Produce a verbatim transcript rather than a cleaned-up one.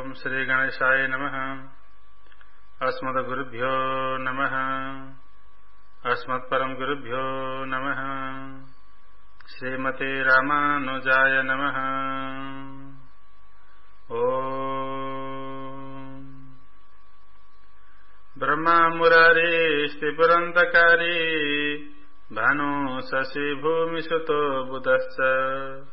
श्री गणेशाय नमः। अस्मद्गुरुभ्यो नमः। अस्मत्परम गुरुभ्यो नमः। श्रीमते रामानुजाय नमः। ओम ब्रह्मा मुरारी स्त्रिपुरन्तकारी भानु शशि भूमिसुतो बुधश्च